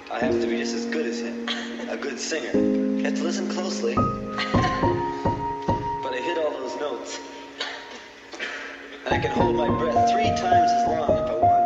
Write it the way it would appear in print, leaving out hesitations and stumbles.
I have to be just as good as him. A good singer. You have to listen closely. But I hit all those notes. And I can hold my breath 3 times as long if I want.